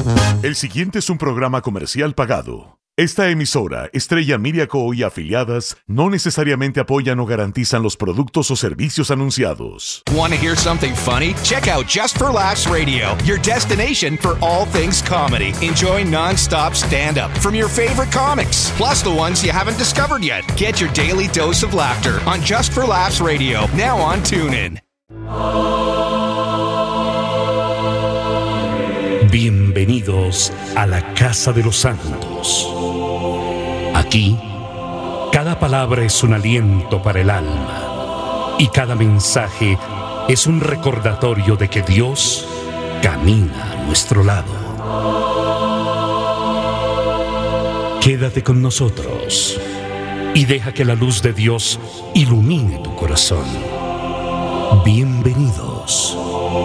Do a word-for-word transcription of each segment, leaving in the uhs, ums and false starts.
El siguiente es un programa comercial pagado. Esta emisora, Estrella Media Co. y afiliadas, no necesariamente apoyan o garantizan los productos o servicios anunciados. Want to hear something funny? Check out Just for Laughs Radio, your destination for all things comedy. Enjoy non-stop stand-up from your favorite comics, plus the ones you haven't discovered yet. Get your daily dose of laughter on Just for Laughs Radio, now on TuneIn. Bienvenidos a la Casa de los Santos. Aquí, cada palabra es un aliento para el alma y cada mensaje es un recordatorio de que Dios camina a nuestro lado. Quédate con nosotros y deja que la luz de Dios ilumine tu corazón. Bienvenidos.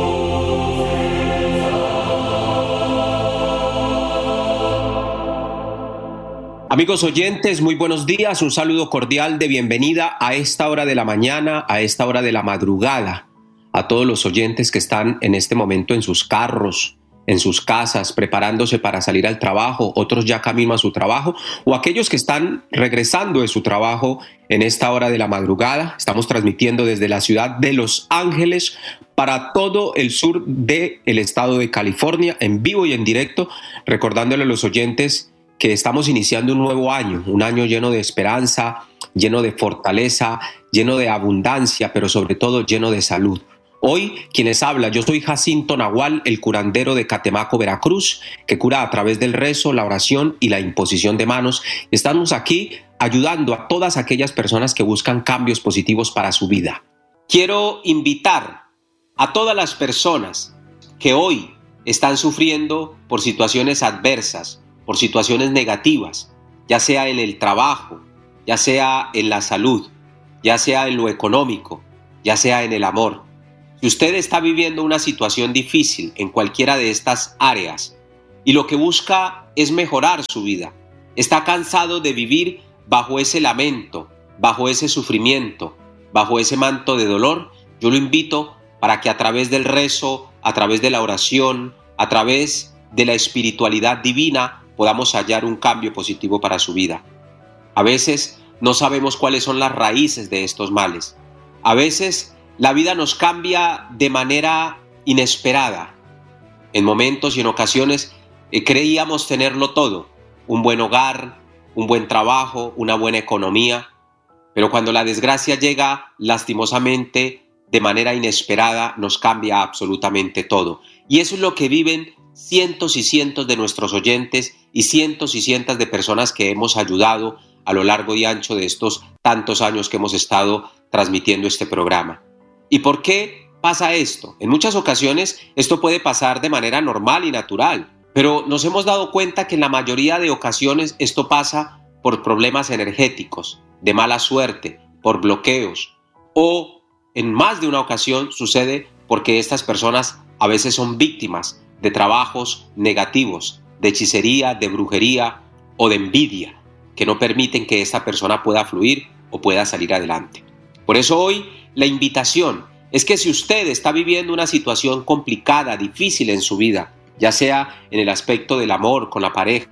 Amigos oyentes, muy buenos días, un saludo cordial de bienvenida a esta hora de la mañana, a esta hora de la madrugada, a todos los oyentes que están en este momento en sus carros, en sus casas, preparándose para salir al trabajo, otros ya camino a su trabajo, o aquellos que están regresando de su trabajo en esta hora de la madrugada. Estamos transmitiendo desde la ciudad de Los Ángeles para todo el sur del estado de California, en vivo y en directo, recordándole a los oyentes que estamos iniciando un nuevo año, un año lleno de esperanza, lleno de fortaleza, lleno de abundancia, pero sobre todo lleno de salud. Hoy, quienes habla, yo soy Jacinto Nahual, el curandero de Catemaco, Veracruz, que cura a través del rezo, la oración y la imposición de manos. Estamos aquí ayudando a todas aquellas personas que buscan cambios positivos para su vida. Quiero invitar a todas las personas que hoy están sufriendo por situaciones adversas, por situaciones negativas, ya sea en el trabajo, ya sea en la salud, ya sea en lo económico, ya sea en el amor. Si usted está viviendo una situación difícil en cualquiera de estas áreas y lo que busca es mejorar su vida, está cansado de vivir bajo ese lamento, bajo ese sufrimiento, bajo ese manto de dolor, yo lo invito para que a través del rezo, a través de la oración, a través de la espiritualidad divina, podamos hallar un cambio positivo para su vida. A veces no sabemos cuáles son las raíces de estos males. A veces la vida nos cambia de manera inesperada. En momentos y en ocasiones eh, creíamos tenerlo todo, un buen hogar, un buen trabajo, una buena economía, pero cuando la desgracia llega lastimosamente de manera inesperada nos cambia absolutamente todo. Y eso es lo que viven cientos y cientos de nuestros oyentes y cientos y cientos de personas que hemos ayudado a lo largo y ancho de estos tantos años que hemos estado transmitiendo este programa. ¿Y por qué pasa esto? En muchas ocasiones esto puede pasar de manera normal y natural, pero nos hemos dado cuenta que en la mayoría de ocasiones esto pasa por problemas energéticos, de mala suerte, por bloqueos, o en más de una ocasión sucede porque estas personas a veces son víctimas de trabajos negativos, de hechicería, de brujería o de envidia, que no permiten que esta persona pueda fluir o pueda salir adelante. Por eso hoy la invitación es que si usted está viviendo una situación complicada, difícil en su vida, ya sea en el aspecto del amor con la pareja,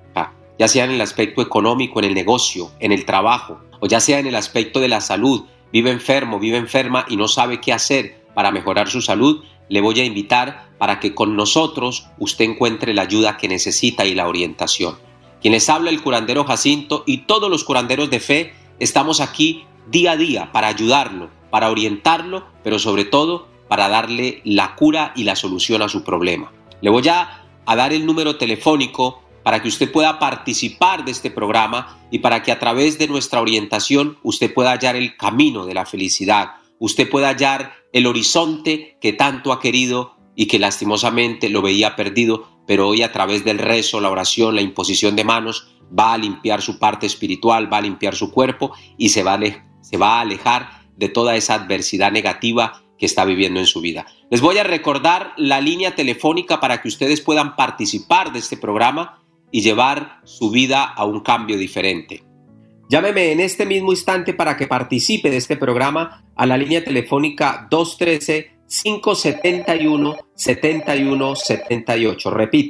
ya sea en el aspecto económico, en el negocio, en el trabajo, o ya sea en el aspecto de la salud, vive enfermo, vive enferma y no sabe qué hacer para mejorar su salud, le voy a invitar para que con nosotros usted encuentre la ayuda que necesita y la orientación. Quien les habla, el curandero Jacinto, y todos los curanderos de fe estamos aquí día a día para ayudarlo, para orientarlo, pero sobre todo para darle la cura y la solución a su problema. Le voy a, a dar el número telefónico para que usted pueda participar de este programa y para que a través de nuestra orientación usted pueda hallar el camino de la felicidad, usted pueda hallar el horizonte que tanto ha querido y que lastimosamente lo veía perdido, pero hoy a través del rezo, la oración, la imposición de manos, va a limpiar su parte espiritual, va a limpiar su cuerpo y se va a, se va a alejar de toda esa adversidad negativa que está viviendo en su vida. Les voy a recordar la línea telefónica para que ustedes puedan participar de este programa y llevar su vida a un cambio diferente. Llámeme en este mismo instante para que participe de este programa a la línea telefónica dos uno tres, cinco siete uno, siete uno siete ocho. Repito,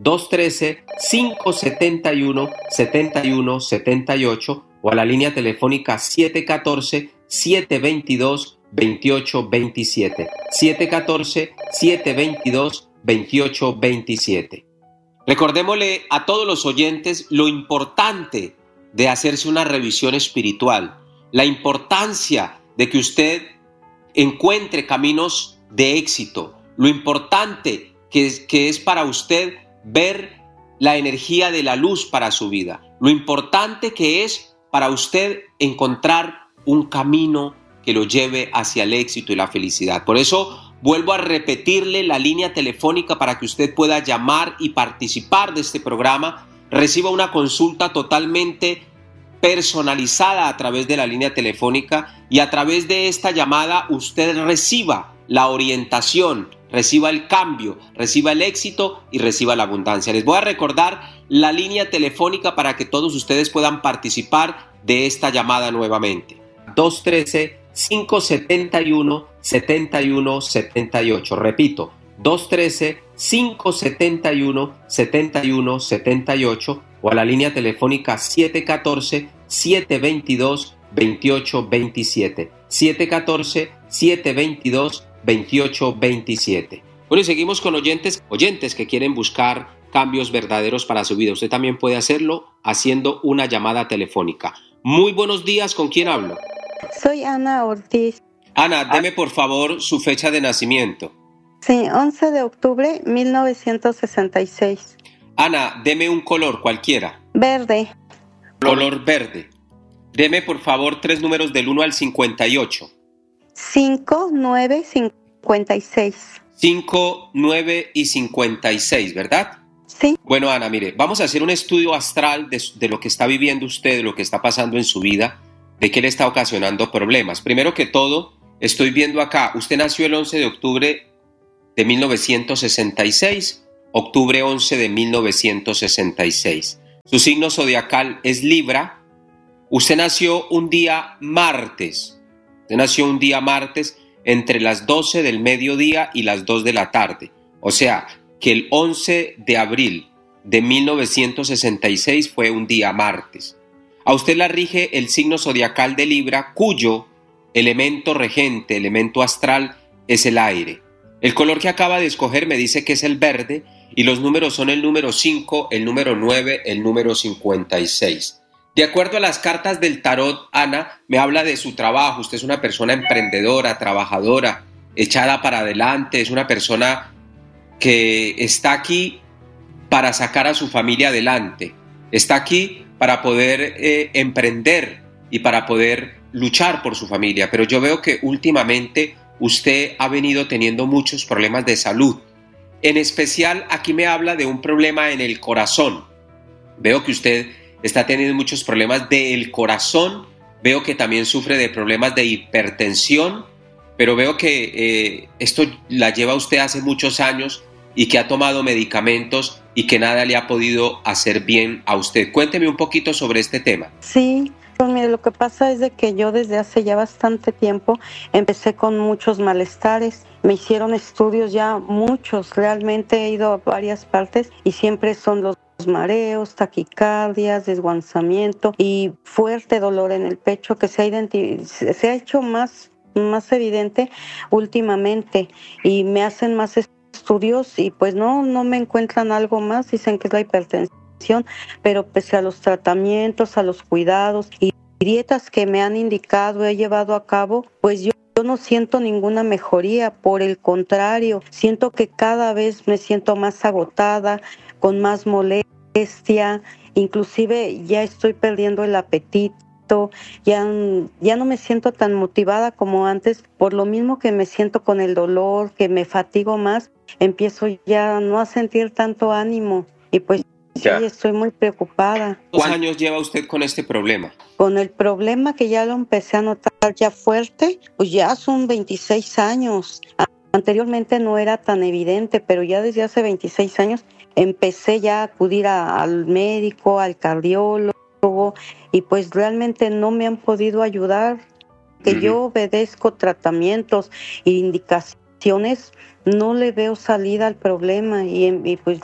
dos uno tres, cinco siete uno, siete uno siete ocho o a la línea telefónica siete uno cuatro, siete dos dos, dos ocho dos siete, siete uno cuatro, siete dos dos, dos ocho dos siete. Recordémosle a todos los oyentes lo importante de hacerse una revisión espiritual, la importancia de que usted encuentre caminos de éxito, lo importante que es, que es para usted ver la energía de la luz para su vida, lo importante que es para usted encontrar un camino que lo lleve hacia el éxito y la felicidad. Por eso vuelvo a repetirle la línea telefónica para que usted pueda llamar y participar de este programa, reciba una consulta totalmente personalizada a través de la línea telefónica y a través de esta llamada usted reciba la orientación, reciba el cambio, reciba el éxito y reciba la abundancia. Les voy a recordar la línea telefónica para que todos ustedes puedan participar de esta llamada nuevamente. dos uno tres, cinco siete uno, siete uno siete ocho. Repito, dos uno tres, cinco siete uno, siete uno siete ocho o a la línea telefónica siete uno cuatro, siete dos dos, dos ocho dos siete, siete uno cuatro, siete dos dos, dos ocho dos siete. Bueno, y seguimos con oyentes, oyentes que quieren buscar cambios verdaderos para su vida. Usted también puede hacerlo haciendo una llamada telefónica. Muy buenos días, ¿con quién hablo? Soy Ana Ortiz. Ana, deme por favor su fecha de nacimiento. Sí, once de octubre de mil novecientos sesenta y seis. Ana, deme un color cualquiera. Verde. Color verde. Deme por favor tres números del uno al cincuenta y ocho. cinco, nueve, cincuenta y seis. cinco, nueve y cincuenta y seis, ¿verdad? Sí. Bueno, Ana, mire, vamos a hacer un estudio astral de, de lo que está viviendo usted, de lo que está pasando en su vida, de qué le está ocasionando problemas. Primero que todo, estoy viendo acá, usted nació el once de octubre de mil novecientos sesenta y seis, octubre once de mil novecientos sesenta y seis. Su signo zodiacal es Libra. Usted nació un día martes. Usted nació un día martes entre las doce del mediodía y las dos de la tarde. O sea, que el once de abril de mil novecientos sesenta y seis fue un día martes. A usted la rige el signo zodiacal de Libra, cuyo elemento regente, elemento astral, es el aire. El color que acaba de escoger me dice que es el verde y los números son el número cinco, el número nueve, el número cincuenta y seis. De acuerdo a las cartas del tarot, Ana, me habla de su trabajo. Usted es una persona emprendedora, trabajadora, echada para adelante, es una persona que está aquí para sacar a su familia adelante, está aquí para poder eh, emprender y para poder luchar por su familia. Pero yo veo que últimamente usted ha venido teniendo muchos problemas de salud. En especial aquí me habla de un problema en el corazón. Veo que usted está teniendo muchos problemas del corazón, veo que también sufre de problemas de hipertensión, pero veo que eh, esto la lleva usted hace muchos años y que ha tomado medicamentos y que nada le ha podido hacer bien a usted. Cuénteme un poquito sobre este tema. Sí, pues mire, lo que pasa es de que yo desde hace ya bastante tiempo empecé con muchos malestares. Me hicieron estudios ya muchos, realmente he ido a varias partes y siempre son los mareos, taquicardias, desguanzamiento y fuerte dolor en el pecho que se ha, identi- se ha hecho más, más evidente últimamente y me hacen más estudios y pues no, no me encuentran algo más, dicen que es la hipertensión, pero pese a los tratamientos, a los cuidados y dietas que me han indicado, he llevado a cabo, pues yo Yo no siento ninguna mejoría, por el contrario, siento que cada vez me siento más agotada, con más molestia, inclusive ya estoy perdiendo el apetito, ya, ya no me siento tan motivada como antes, por lo mismo que me siento con el dolor, que me fatigo más, empiezo ya no a sentir tanto ánimo y pues ya. Sí, estoy muy preocupada. ¿Cuántos años lleva usted con este problema? Con el problema que ya lo empecé a notar ya fuerte, pues ya son veintiséis años. Anteriormente no era tan evidente, pero ya desde hace veintiséis años empecé ya a acudir a, al médico, al cardiólogo, y pues realmente no me han podido ayudar. Que uh-huh. Yo obedezco tratamientos e indicaciones, no le veo salida al problema y, y pues realmente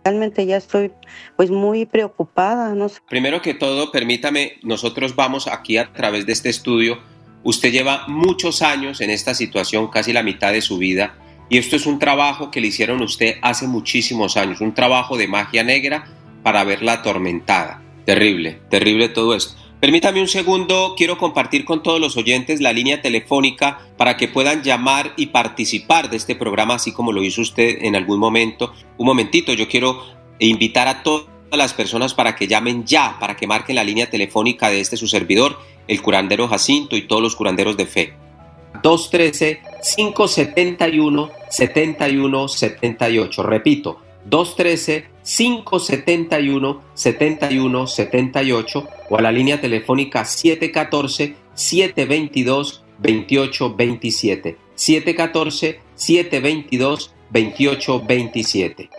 realmente ya estoy pues muy preocupada, no sé. Primero que todo, permítame, nosotros vamos aquí a través de este estudio. Usted lleva muchos años en esta situación, casi la mitad de su vida, y esto es un trabajo que le hicieron a usted hace muchísimos años, un trabajo de magia negra para verla atormentada. Terrible, terrible todo esto. Permítame un segundo, quiero compartir con todos los oyentes la línea telefónica para que puedan llamar y participar de este programa, así como lo hizo usted en algún momento. Un momentito, yo quiero invitar a todas las personas para que llamen ya, para que marquen la línea telefónica de este su servidor, el curandero Jacinto y todos los curanderos de fe. dos uno tres, cinco siete uno, siete uno siete ocho. Repito, dos uno tres, cinco siete uno, siete uno siete ocho o a la línea telefónica siete uno cuatro, siete dos dos, dos ocho dos siete. siete uno cuatro, siete dos dos, dos ocho dos siete.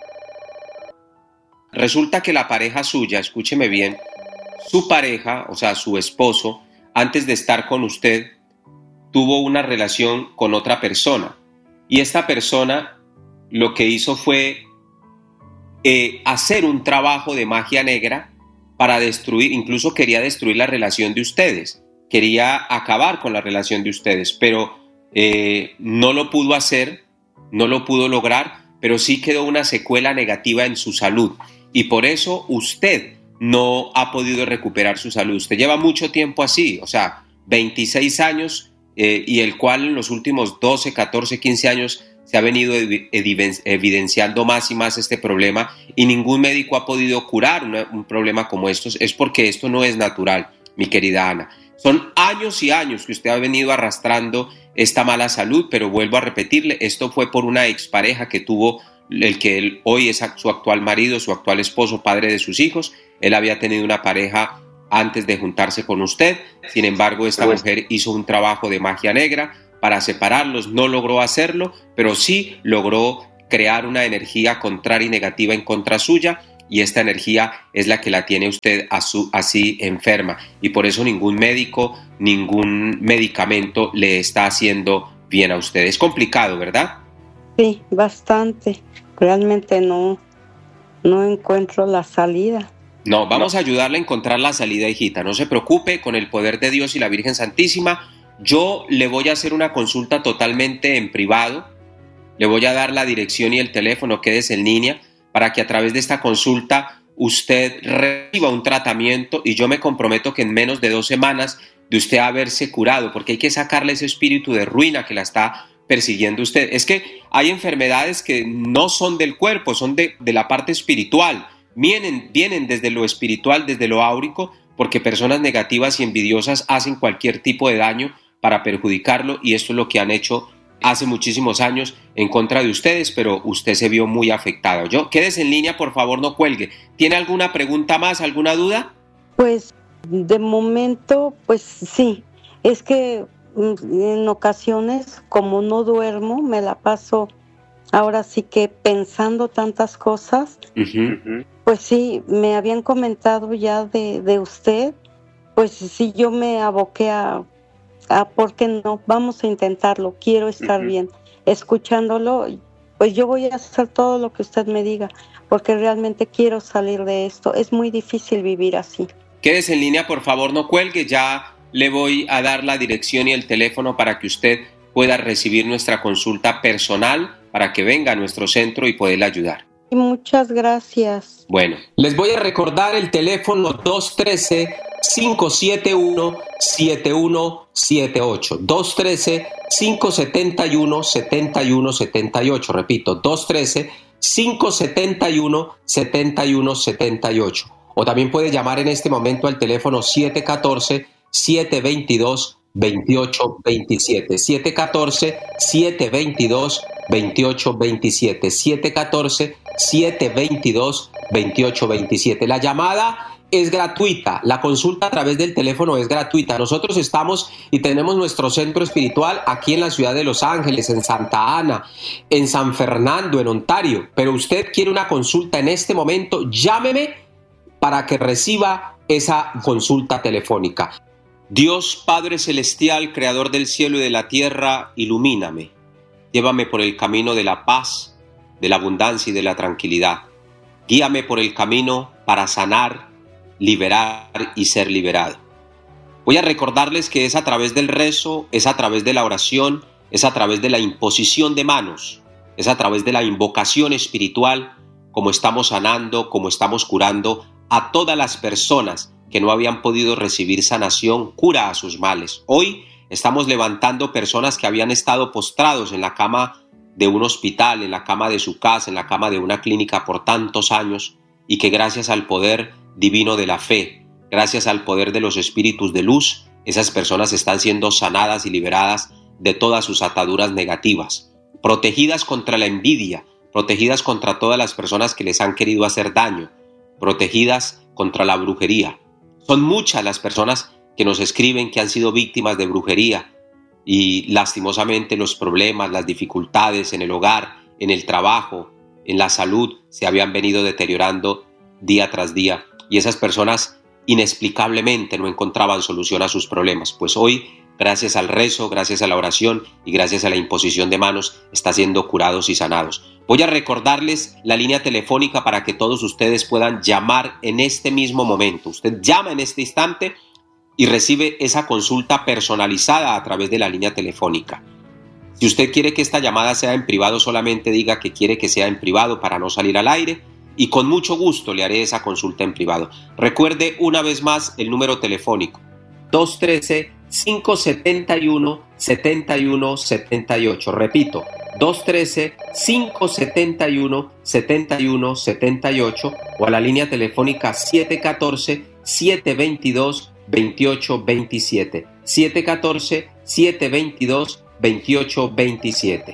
Resulta que la pareja suya, escúcheme bien, su pareja, o sea, su esposo, antes de estar con usted, tuvo una relación con otra persona. Y esta persona lo que hizo fue eh, hacer un trabajo de magia negra para destruir, incluso quería destruir la relación de ustedes. Quería acabar con la relación de ustedes, pero eh, no lo pudo hacer, no lo pudo lograr, pero sí quedó una secuela negativa en su salud. Y por eso usted no ha podido recuperar su salud. Usted lleva mucho tiempo así, o sea, veintiséis años, eh, y el cual en los últimos doce, catorce, quince años se ha venido evidenciando más y más este problema, y ningún médico ha podido curar una, un problema como estos. Es porque esto no es natural, mi querida Ana. Son años y años que usted ha venido arrastrando esta mala salud, pero vuelvo a repetirle, esto fue por una expareja que tuvo el que él hoy es su actual marido, su actual esposo, padre de sus hijos. Él había tenido una pareja antes de juntarse con usted. Sin embargo, esta mujer hizo un trabajo de magia negra para separarlos. No logró hacerlo, pero sí logró crear una energía contraria y negativa en contra suya, y esta energía es la que la tiene usted así enferma, y por eso ningún médico, ningún medicamento le está haciendo bien a usted. Es complicado, ¿verdad? Sí, bastante. Realmente no, no encuentro la salida. No, vamos a ayudarle a encontrar la salida, hijita. No se preocupe, con el poder de Dios y la Virgen Santísima, yo le voy a hacer una consulta totalmente en privado. Le voy a dar la dirección y el teléfono, quédese en línea, para que a través de esta consulta usted reciba un tratamiento, y yo me comprometo que en menos de dos semanas de usted haberse curado, porque hay que sacarle ese espíritu de ruina que la está persiguiendo usted. Es que hay enfermedades que no son del cuerpo, son de, de la parte espiritual. Vienen, vienen desde lo espiritual, desde lo áurico, porque personas negativas y envidiosas hacen cualquier tipo de daño para perjudicarlo, y esto es lo que han hecho hace muchísimos años en contra de ustedes, pero usted se vio muy afectado. Yo, quédese en línea, por favor, no cuelgue. ¿Tiene alguna pregunta más, alguna duda? Pues de momento, pues sí, es que en ocasiones, como no duermo, me la paso ahora sí que pensando tantas cosas. Uh-huh. Pues sí, me habían comentado ya de, de usted, pues sí, yo me aboqué a, a ¿por qué no? Vamos a intentarlo, quiero estar uh-huh. bien. Escuchándolo, pues yo voy a hacer todo lo que usted me diga, porque realmente quiero salir de esto. Es muy difícil vivir así. Quédese en línea, por favor, no cuelgue. Ya le voy a dar la dirección y el teléfono para que usted pueda recibir nuestra consulta personal, para que venga a nuestro centro y poderle ayudar. Muchas gracias. Bueno, les voy a recordar el teléfono dos uno tres, cinco siete uno, siete uno siete ocho. dos uno tres, cinco siete uno, siete uno siete ocho. Repito, dos uno tres, cinco siete uno, siete uno siete ocho. O también puede llamar en este momento al teléfono siete uno cuatro, siete dos dos, dos ocho dos siete. siete uno cuatro, siete dos dos, dos ocho dos siete. siete uno cuatro, siete dos dos, dos ocho dos siete. La llamada es gratuita, la consulta a través del teléfono es gratuita. Nosotros estamos y tenemos nuestro centro espiritual aquí en la ciudad de Los Ángeles, en Santa Ana, en San Fernando, en Ontario. Pero usted quiere una consulta en este momento, llámeme para que reciba esa consulta telefónica. Dios Padre Celestial, Creador del cielo y de la tierra, ilumíname. Llévame por el camino de la paz, de la abundancia y de la tranquilidad. Guíame por el camino para sanar, liberar y ser liberado. Voy a recordarles que es a través del rezo, es a través de la oración, es a través de la imposición de manos, es a través de la invocación espiritual, como estamos sanando, como estamos curando a todas las personas que no habían podido recibir sanación, cura a sus males. Hoy estamos levantando personas que habían estado postrados en la cama de un hospital, en la cama de su casa, en la cama de una clínica por tantos años, y que gracias al poder divino de la fe, gracias al poder de los espíritus de luz, esas personas están siendo sanadas y liberadas de todas sus ataduras negativas, protegidas contra la envidia, protegidas contra todas las personas que les han querido hacer daño, protegidas contra la brujería. Son muchas las personas que nos escriben que han sido víctimas de brujería y lastimosamente los problemas, las dificultades en el hogar, en el trabajo, en la salud se habían venido deteriorando día tras día y esas personas inexplicablemente no encontraban solución a sus problemas. Pues hoy, gracias al rezo, gracias a la oración y gracias a la imposición de manos, están siendo curados y sanados. Voy a recordarles la línea telefónica para que todos ustedes puedan llamar en este mismo momento. Usted llama en este instante y recibe esa consulta personalizada a través de la línea telefónica. Si usted quiere que esta llamada sea en privado, solamente diga que quiere que sea en privado para no salir al aire y con mucho gusto le haré esa consulta en privado. Recuerde una vez más el número telefónico dos uno tres, cinco siete uno, siete uno siete ocho. Repito, dos uno tres, cinco siete uno, siete uno siete ocho o a la línea telefónica siete uno cuatro, siete dos dos, dos ocho dos siete. siete uno cuatro, siete dos dos, dos ocho dos siete.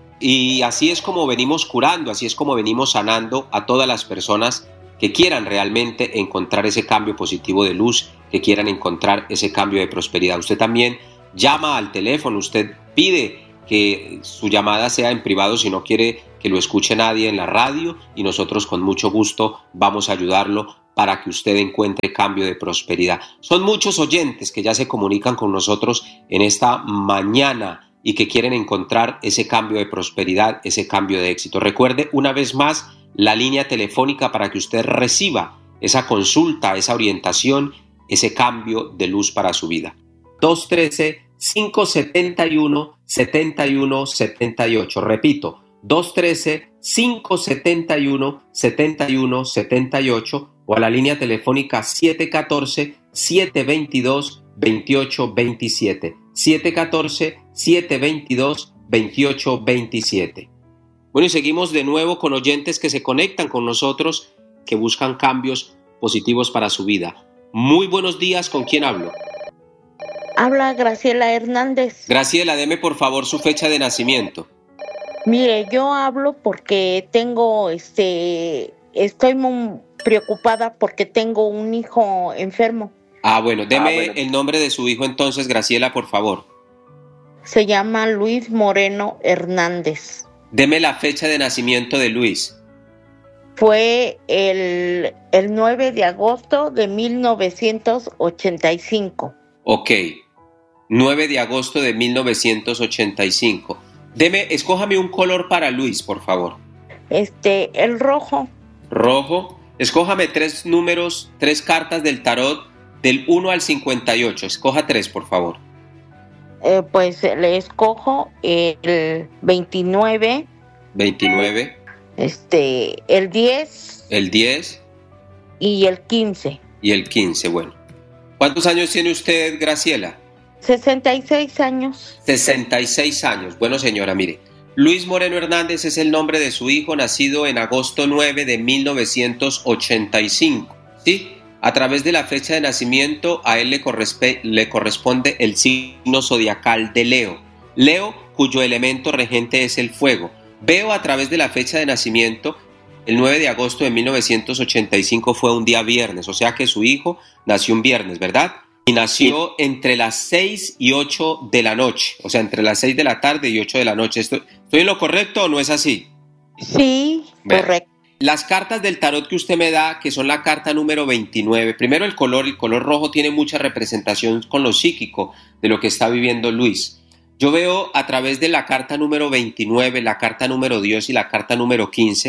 Y así es como venimos curando, así es como venimos sanando a todas las personas que quieran realmente encontrar ese cambio positivo de luz, que quieran encontrar ese cambio de prosperidad. Usted también llama al teléfono, usted pide que su llamada sea en privado si no quiere que lo escuche nadie en la radio y nosotros con mucho gusto vamos a ayudarlo para que usted encuentre cambio de prosperidad. Son muchos oyentes que ya se comunican con nosotros en esta mañana y que quieren encontrar ese cambio de prosperidad, ese cambio de éxito. Recuerde una vez más la línea telefónica para que usted reciba esa consulta, esa orientación, ese cambio de luz para su vida. dos uno tres, cinco siete uno, siete uno siete ocho. Repito, dos uno tres, cinco siete uno, siete uno siete ocho o a la línea telefónica siete uno cuatro, siete dos dos, dos ocho dos siete. siete uno cuatro, siete dos dos, dos ocho dos siete. Bueno, y seguimos de nuevo con oyentes que se conectan con nosotros, que buscan cambios positivos para su vida. Muy buenos días, ¿con quién hablo? Habla Graciela Hernández. Graciela, deme por favor su fecha de nacimiento. Mire, yo hablo porque tengo, este, estoy muy preocupada porque tengo un hijo enfermo. Ah, bueno, deme ah, bueno. el nombre de su hijo entonces, Graciela, por favor. Se llama Luis Moreno Hernández. Deme la fecha de nacimiento de Luis. Fue el, el nueve de agosto de mil novecientos ochenta y cinco. Ok, nueve de agosto de mil novecientos ochenta y cinco. Deme, escójame un color para Luis, por favor. Este, el rojo. Rojo. Escójame tres números, tres cartas del tarot del uno al cincuenta y ocho. Escoja tres, por favor. Eh, pues le escojo el veintinueve. veintinueve. Este, el diez. El diez. Y el quince. Y el quince, bueno. ¿Cuántos años tiene usted, Graciela? sesenta y seis años. sesenta y seis años. Bueno, señora, mire. Luis Moreno Hernández es el nombre de su hijo, nacido en agosto nueve de mil novecientos ochenta y cinco. ¿Sí? A través de la fecha de nacimiento, a él le, correspe- le corresponde el signo zodiacal de Leo. Leo, cuyo elemento regente es el fuego. Veo a través de la fecha de nacimiento, el nueve de agosto de mil novecientos ochenta y cinco fue un día viernes, o sea que su hijo nació un viernes, ¿verdad? Y nació entre las seis y ocho de la noche, o sea, entre las seis de la tarde y ocho de la noche. ¿Estoy, ¿estoy en lo correcto o no es así? Sí, Bueno, correcto. las cartas del tarot que usted me da, que son la carta número veintinueve, primero el color, el color rojo tiene mucha representación con lo psíquico de lo que está viviendo Luis. Yo veo a través de la carta número veintinueve, la carta número Dios y la carta número quince,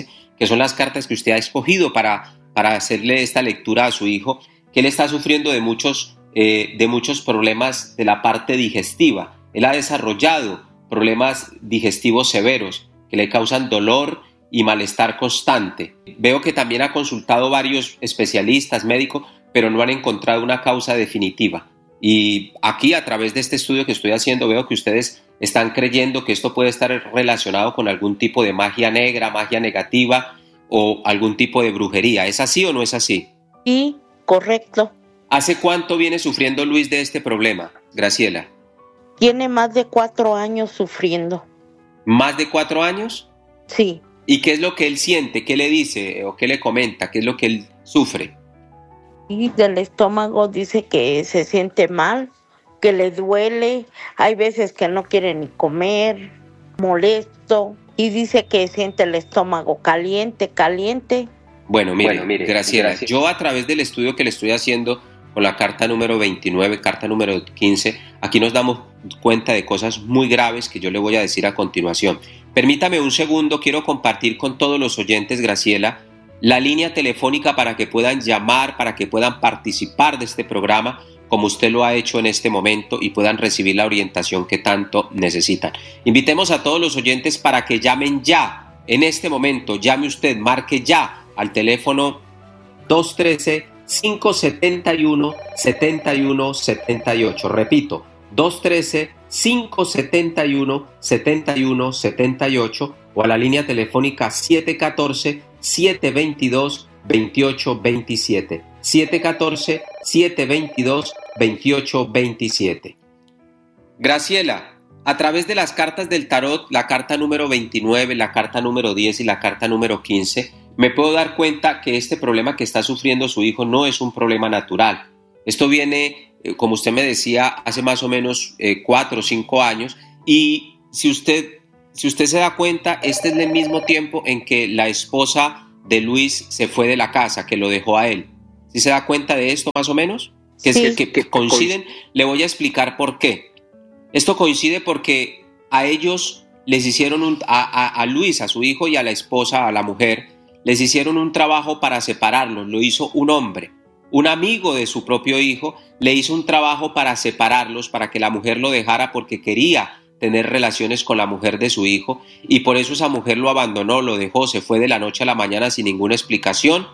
que son las cartas que usted ha escogido para, para hacerle esta lectura a su hijo, que él está sufriendo de muchos, eh, de muchos problemas de la parte digestiva. Él ha desarrollado problemas digestivos severos que le causan dolor y malestar constante. Veo que también ha consultado varios especialistas, médicos, pero no han encontrado una causa definitiva. Y aquí, a través de este estudio que estoy haciendo, veo que ustedes están creyendo que esto puede estar relacionado con algún tipo de magia negra, magia negativa o algún tipo de brujería. ¿Es así o no es así? Sí, correcto. ¿Hace cuánto viene sufriendo Luis de este problema, Graciela? Tiene más de cuatro años sufriendo. ¿Más de cuatro años? Sí. ¿Y qué es lo que él siente? ¿Qué le dice o qué le comenta? ¿Qué es lo que él sufre? Y del estómago dice que se siente mal, que le duele, hay veces que no quiere ni comer, molesto, y dice que siente el estómago caliente, caliente. Bueno, mire, bueno, mire Graciela, gracias. Yo a través del estudio que le estoy haciendo con la carta número veintinueve, carta número quince, aquí nos damos cuenta de cosas muy graves que yo le voy a decir a continuación. Permítame un segundo, quiero compartir con todos los oyentes, Graciela, la línea telefónica para que puedan llamar, para que puedan participar de este programa, como usted lo ha hecho en este momento, y puedan recibir la orientación que tanto necesitan. Invitemos a todos los oyentes para que llamen ya, en este momento, llame usted, marque ya al teléfono dos uno tres, cinco siete uno, siete uno siete ocho. Repito, dos uno tres, cinco siete uno, siete uno siete ocho o a la línea telefónica siete uno cuatro, siete dos dos, dos ocho dos siete. siete uno cuatro, siete dos dos, dos ocho dos siete. Graciela, a través de las cartas del tarot, la carta número veintinueve, la carta número diez y la carta número quince, me puedo dar cuenta que este problema que está sufriendo su hijo no es un problema natural. Esto viene, eh, como usted me decía, hace más o menos eh, cuatro o cinco años, y si usted, si usted se da cuenta, este es el mismo tiempo en que la esposa de Luis se fue de la casa, que lo dejó a él. ¿Sí se da cuenta de esto más o menos? Que, Sí. es que, que coinciden. Le voy a explicar por qué. Esto coincide porque a ellos les hicieron un, a, a, a Luis, a su hijo y a la esposa, a la mujer, les hicieron un trabajo para separarlos. Lo hizo un hombre, un amigo de su propio hijo, le hizo un trabajo para separarlos, para que la mujer lo dejara porque quería tener relaciones con la mujer de su hijo, y por eso esa mujer lo abandonó, lo dejó, se fue de la noche a la mañana sin ninguna explicación,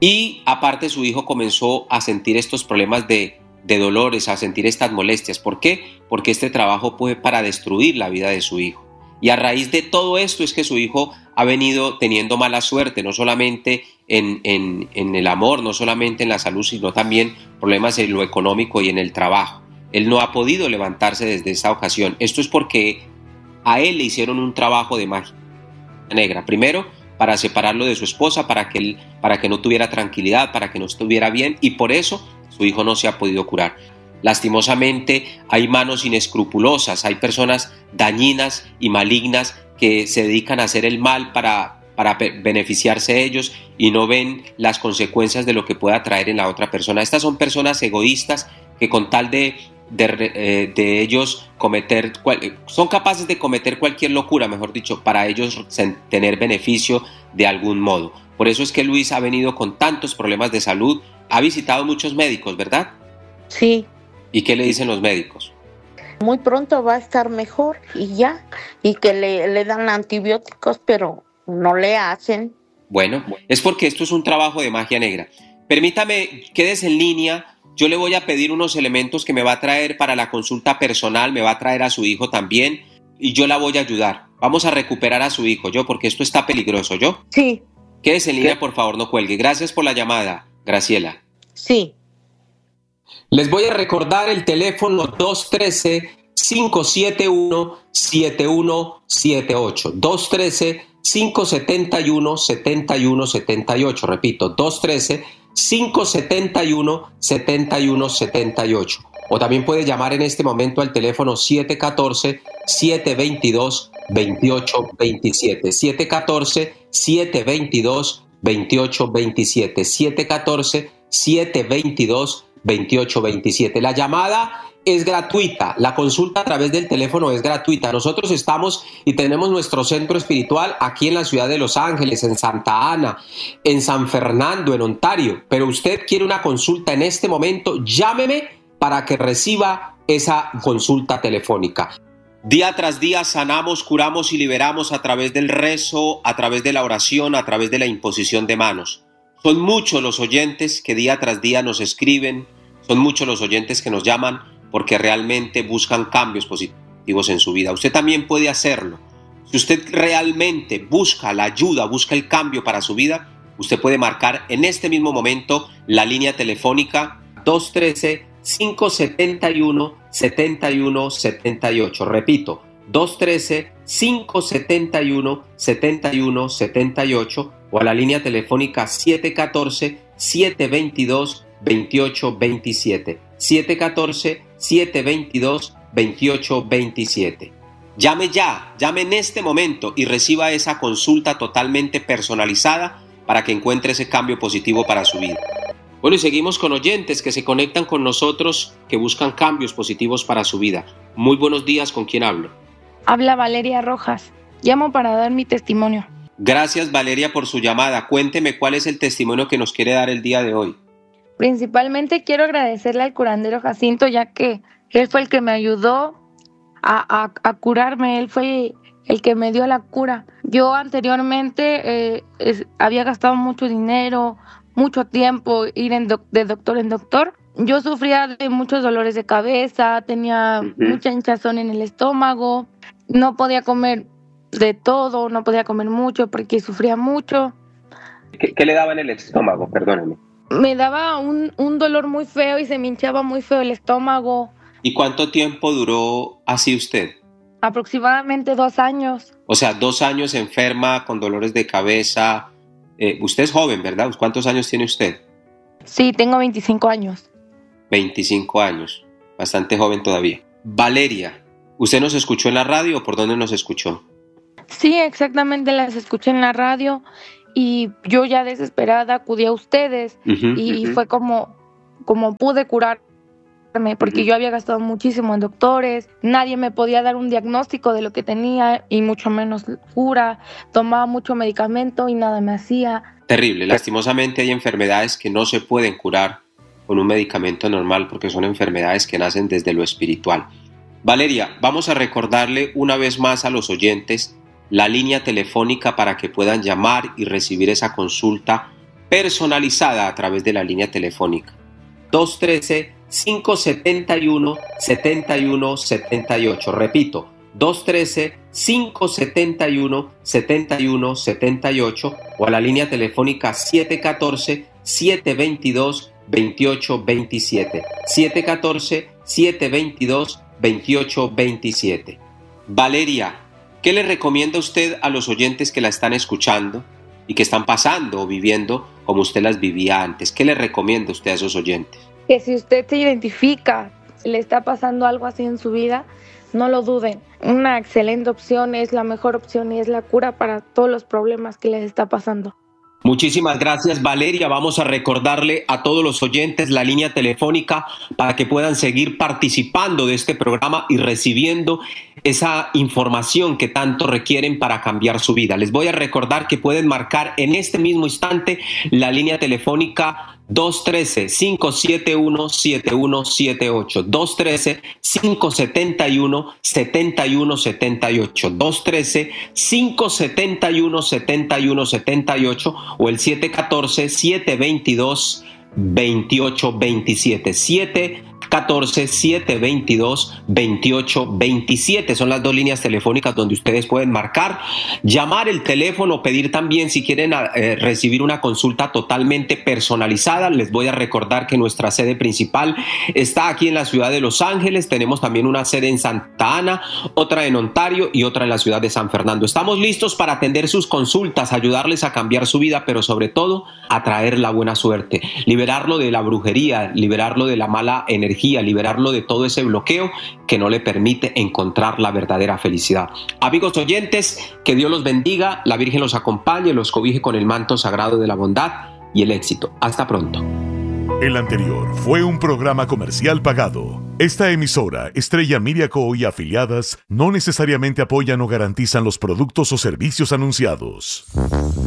y aparte su hijo comenzó a sentir estos problemas de, de dolores, a sentir estas molestias. ¿Por qué? Porque este trabajo fue para destruir la vida de su hijo. Y a raíz de todo esto es que su hijo ha venido teniendo mala suerte, no solamente en, en, en el amor, no solamente en la salud, sino también problemas en lo económico y en el trabajo. Él no ha podido levantarse desde esta ocasión. Esto es porque a él le hicieron un trabajo de magia negra. Primero, para separarlo de su esposa, para que, él, para que no tuviera tranquilidad, para que no estuviera bien, y por eso su hijo no se ha podido curar. Lastimosamente hay manos inescrupulosas, hay personas dañinas y malignas que se dedican a hacer el mal para, para beneficiarse ellos y no ven las consecuencias de lo que pueda traer en la otra persona. Estas son personas egoístas que con tal de, de, eh, de ellos cometer, son capaces de cometer cualquier locura, mejor dicho, para ellos tener beneficio de algún modo. Por eso es que Luis ha venido con tantos problemas de salud, ha visitado muchos médicos, ¿verdad? Sí. ¿Y qué le dicen los médicos? Muy pronto va a estar mejor y ya, y que le, le dan antibióticos, pero no le hacen. Bueno, es porque esto es un trabajo de magia negra. Permítame, quédese en línea, yo le voy a pedir unos elementos que me va a traer para la consulta personal, me va a traer a su hijo también, y yo la voy a ayudar. Vamos a recuperar a su hijo, yo, porque esto está peligroso, ¿yo? Sí. Quédese en línea, por favor, no cuelgue. Gracias por la llamada, Graciela. Sí. Les voy a recordar el teléfono dos uno tres, cinco siete uno, siete uno siete ocho. dos uno tres, cinco siete uno, siete uno siete ocho. Repito, dos uno tres, cinco siete uno, siete uno siete ocho. O también puede llamar en este momento al teléfono siete uno cuatro, siete dos dos, dos ocho dos siete. siete uno cuatro, siete dos dos, dos ocho dos siete. siete uno cuatro, siete dos dos, dos ocho dos siete. La llamada es gratuita, la consulta a través del teléfono es gratuita. Nosotros estamos y tenemos nuestro centro espiritual aquí en la ciudad de Los Ángeles, en Santa Ana, en San Fernando, en Ontario, pero usted quiere una consulta en este momento, llámeme para que reciba esa consulta telefónica. Día tras día sanamos, curamos y liberamos a través del rezo, a través de la oración, a través de la imposición de manos. Son muchos los oyentes que día tras día nos escriben, son muchos los oyentes que nos llaman porque realmente buscan cambios positivos en su vida. Usted también puede hacerlo. Si usted realmente busca la ayuda, busca el cambio para su vida, usted puede marcar en este mismo momento la línea telefónica dos uno tres, cinco siete uno, siete uno siete ocho. Repito, dos uno tres, cinco siete uno, siete uno siete ocho o a la línea telefónica siete uno cuatro, siete dos dos, dos ocho dos siete. siete uno cuatro, siete dos dos, dos ocho dos siete. Llame ya, llame en este momento y reciba esa consulta totalmente personalizada para que encuentre ese cambio positivo para su vida. Bueno, y seguimos con oyentes que se conectan con nosotros, que buscan cambios positivos para su vida. Muy buenos días, ¿con quién hablo? Habla Valeria Rojas. Llamo para dar mi testimonio. Gracias, Valeria, por su llamada. Cuénteme cuál es el testimonio que nos quiere dar el día de hoy. Principalmente quiero agradecerle al curandero Jacinto, ya que él fue el que me ayudó a, a, a curarme. Él fue el que me dio la cura. Yo anteriormente eh, es, había gastado mucho dinero, mucho tiempo ir en doc- de doctor en doctor. Yo sufría de muchos dolores de cabeza, tenía uh-huh. mucha hinchazón en el estómago, no podía comer de todo, no podía comer mucho porque sufría mucho. ¿Qué, qué le daba en el estómago? Perdóneme. Me daba un, un dolor muy feo y se me hinchaba muy feo el estómago. ¿Y cuánto tiempo duró así usted? Aproximadamente dos años. O sea, dos años enferma con dolores de cabeza. Eh, usted es joven, ¿verdad? ¿Cuántos años tiene usted? Sí, tengo veinticinco años. veinticinco años, bastante joven todavía. Valeria, ¿usted nos escuchó en la radio o por dónde nos escuchó? Sí, exactamente, las escuché en la radio y yo ya desesperada acudí a ustedes uh-huh, y uh-huh. fue como, como pude curarme porque uh-huh. yo había gastado muchísimo en doctores, nadie me podía dar un diagnóstico de lo que tenía y mucho menos cura, tomaba mucho medicamento y nada me hacía. Terrible, lastimosamente hay enfermedades que no se pueden curar con un medicamento normal porque son enfermedades que nacen desde lo espiritual. Valeria, vamos a recordarle una vez más a los oyentes la línea telefónica para que puedan llamar y recibir esa consulta personalizada a través de la línea telefónica. dos uno tres, cinco siete uno, siete uno siete ocho. Repito, dos uno tres, cinco siete uno, siete uno siete ocho o a la línea telefónica siete uno cuatro, siete dos dos, dos ocho dos siete. siete uno cuatro, siete dos dos, dos ocho dos siete. Valeria, ¿qué le recomienda usted a los oyentes que la están escuchando y que están pasando o viviendo como usted las vivía antes? ¿Qué le recomienda usted a esos oyentes? Que si usted se identifica, le está pasando algo así en su vida, no lo duden. Una excelente opción, es la mejor opción y es la cura para todos los problemas que les está pasando. Muchísimas gracias, Valeria. Vamos a recordarle a todos los oyentes la línea telefónica para que puedan seguir participando de este programa y recibiendo esa información que tanto requieren para cambiar su vida. Les voy a recordar que pueden marcar en este mismo instante la línea telefónica dos uno tres, cinco siete uno, siete uno siete ocho, dos uno tres, cinco siete uno, siete uno siete ocho, dos uno tres, cinco siete uno, siete uno siete ocho o el siete uno cuatro, siete dos dos, dos ocho dos siete, siete uno cuatro, siete dos dos, dos ocho dos siete. Son las dos líneas telefónicas donde ustedes pueden marcar, llamar el teléfono, pedir también si quieren eh, recibir una consulta totalmente personalizada. Les voy a recordar que nuestra sede principal está aquí en la ciudad de Los Ángeles. Tenemos también una sede en Santa Ana, otra en Ontario y otra en la ciudad de San Fernando. Estamos listos para atender sus consultas, ayudarles a cambiar su vida, pero sobre todo a traer la buena suerte, liberarlo de la brujería, liberarlo de la mala energía, liberarlo de todo ese bloqueo que no le permite encontrar la verdadera felicidad. Amigos oyentes, que Dios los bendiga, la Virgen los acompañe, los cobije con el manto sagrado de la bondad y el éxito. Hasta pronto. El anterior fue un programa comercial pagado. Esta emisora, Estrella Media Co. y afiliadas, no necesariamente apoyan o garantizan los productos o servicios anunciados.